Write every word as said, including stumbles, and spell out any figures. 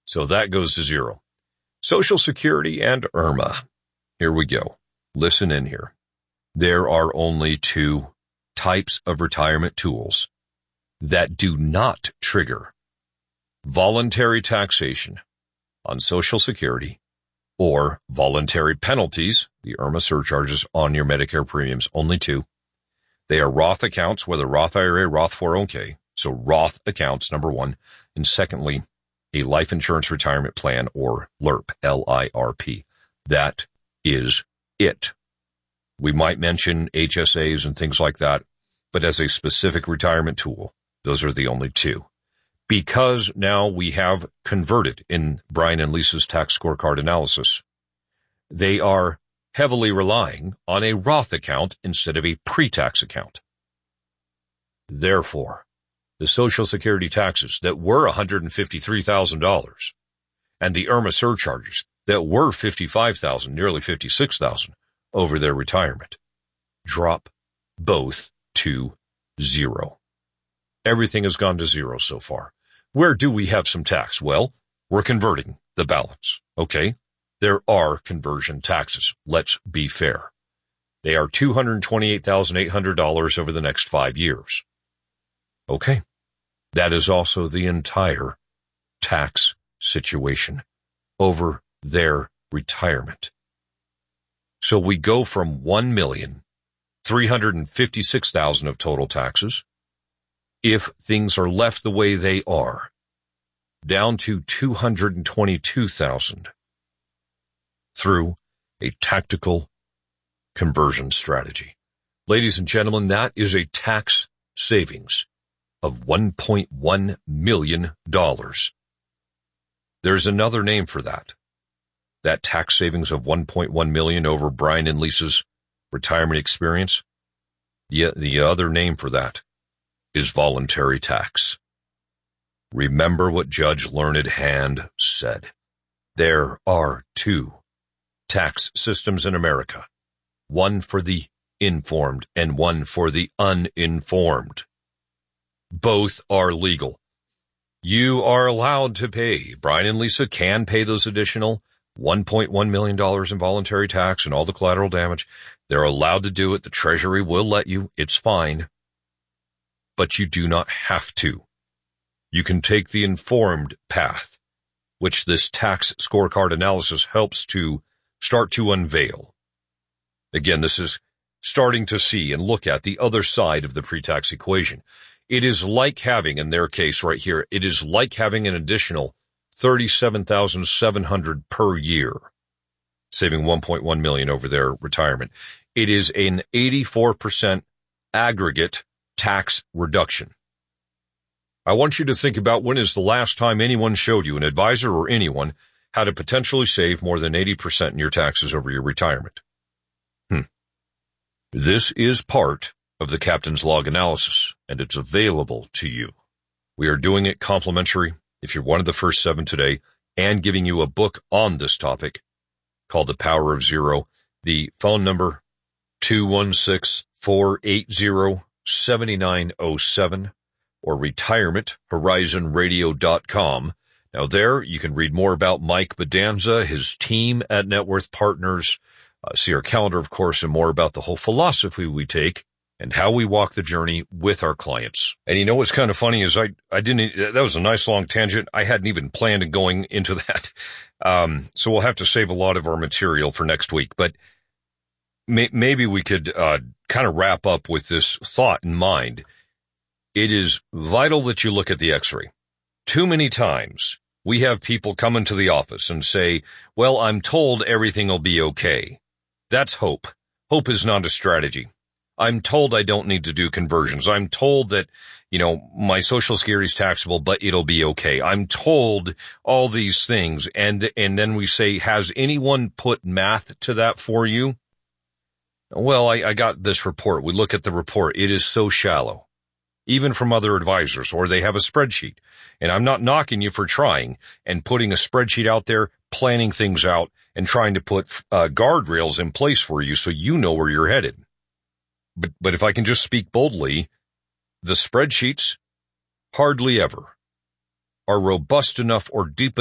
So that goes to zero. Social Security and I R M A. Here we go. Listen in here. There are only two types of retirement tools that do not trigger voluntary taxation on Social Security or voluntary penalties, the I R M A surcharges on your Medicare premiums, only two. They are Roth accounts, whether Roth I R A, Roth four oh one k. So Roth accounts, number one. And secondly, a life insurance retirement plan, or L I R P, L I R P. That is it. We might mention H S As and things like that, but as a specific retirement tool, those are the only two. Because now we have converted in Brian and Lisa's tax scorecard analysis, they are heavily relying on a Roth account instead of a pre-tax account. Therefore, the Social Security taxes that were one hundred fifty-three thousand dollars and the I R M A surcharges that were fifty-five thousand dollars, nearly fifty-six thousand dollars over their retirement, drop both to zero. Everything has gone to zero so far. Where do we have some tax? Well, we're converting the balance. Okay, there are conversion taxes. Let's be fair. They are two hundred twenty-eight thousand eight hundred dollars over the next five years. Okay, that is also the entire tax situation over their retirement. So we go from one million three hundred fifty-six thousand dollars of total taxes, if things are left the way they are, down to two hundred twenty-two thousand dollars through a tactical conversion strategy. Ladies and gentlemen, that is a tax savings of one point one million dollars. There's another name for that. That tax savings of one point one million dollars over Brian and Lisa's retirement experience. The, the other name for that is voluntary tax. Remember what Judge Learned Hand said. There are two tax systems in America, one for the informed and one for the uninformed. Both are legal. You are allowed to pay. Brian and Lisa can pay those additional one point one million dollars in voluntary tax and all the collateral damage. They're allowed to do it. The Treasury will let you. It's fine. But you do not have to. You can take the informed path, which this tax scorecard analysis helps to start to unveil. Again, this is starting to see and look at the other side of the pre-tax equation. It is like having, in their case right here, it is like having an additional thirty-seven thousand seven hundred dollars per year, saving one point one million dollars over their retirement. It is an eighty-four percent aggregate tax reduction. I want you to think about when is the last time anyone showed you, an advisor or anyone, how to potentially save more than eighty percent in your taxes over your retirement. Hmm. This is part of the Captain's Log analysis, and it's available to you. We are doing it complimentary if you're one of the first seven today, and giving you a book on this topic called The Power of Zero. The phone number, two one six, four eight zero, seven nine zero seven, or retirement horizon radio dot com. Now there, you can read more about Mike Bedanza, his team at Net Worth Partners, uh, see our calendar, of course, and more about the whole philosophy we take and how we walk the journey with our clients. And you know what's kind of funny is I, I didn't, that was a nice long tangent. I hadn't even planned on going into that. Um, so we'll have to save a lot of our material for next week, but may, maybe we could, uh, kind of wrap up with this thought in mind. It is vital that you look at the x-ray. Too many times we have people come into the office and say, well, I'm told everything will be okay. That's hope. Hope is not a strategy. I'm told I don't need to do conversions. I'm told that, you know, my Social Security is taxable, but it'll be okay. I'm told all these things. And, and then we say, has anyone put math to that for you? Well, I, I got this report. We look at the report. It is so shallow, even from other advisors, or they have a spreadsheet. And I'm not knocking you for trying and putting a spreadsheet out there, planning things out, and trying to put uh, guardrails in place for you so you know where you're headed. But, but if I can just speak boldly, the spreadsheets hardly ever are robust enough or deep